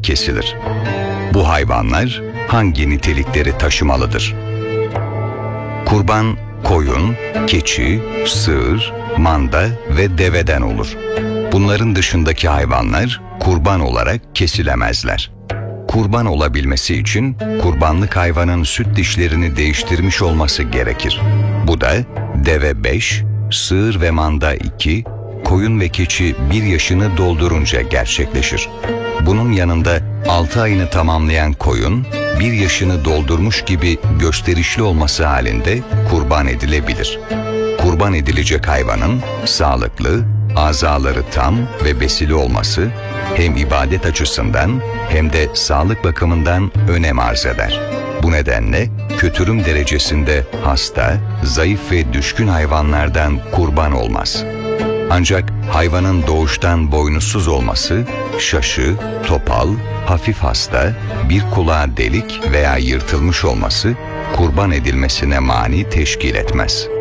kesilir. Bu hayvanlar hangi nitelikleri taşımalıdır? Kurban, koyun, keçi, sığır, manda ve deveden olur. Bunların dışındaki hayvanlar kurban olarak kesilemezler. Kurban olabilmesi için kurbanlık hayvanın süt dişlerini değiştirmiş olması gerekir. Bu da deve 5, sığır ve manda 2, koyun ve keçi 1 yaşını doldurunca gerçekleşir. Bunun yanında 6 ayını tamamlayan koyun 1 yaşını doldurmuş gibi gösterişli olması halinde kurban edilebilir. Kurban edilecek hayvanın sağlıklı, azaları tam ve besili olması hem ibadet açısından hem de sağlık bakımından önem arz eder. Bu nedenle kötürüm derecesinde hasta, zayıf ve düşkün hayvanlardan kurban olmaz. Ancak hayvanın doğuştan boynuzsuz olması, şaşı, topal, hafif hasta, bir kulağı delik veya yırtılmış olması kurban edilmesine mani teşkil etmez.